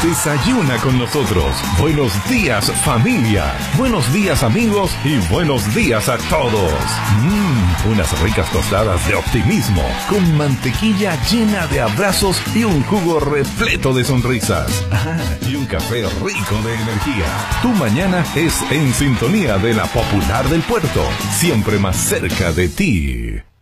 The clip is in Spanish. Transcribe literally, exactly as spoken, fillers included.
Desayuna con nosotros. Buenos días, familia. Buenos días, amigos. Y buenos días a todos. Mmm, unas ricas tostadas de optimismo, con mantequilla llena de abrazos y un jugo repleto de sonrisas. Ah, y un café rico de energía. Tu mañana es en sintonía de la Popular del Puerto, siempre más cerca de ti.